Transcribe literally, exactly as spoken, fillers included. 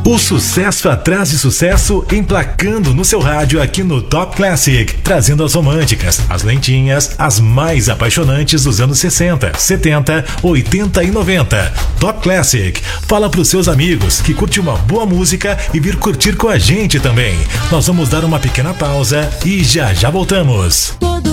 O sucesso atrás de sucesso emplacando no seu rádio aqui no Top Classic, trazendo as românticas, as lentinhas, as mais apaixonantes dos anos sessenta, setenta, oitenta e noventa. Top Classic. Fala pros seus amigos que curte uma boa música e vir curtir com a gente também. Nós vamos dar uma pequena pausa e já já voltamos.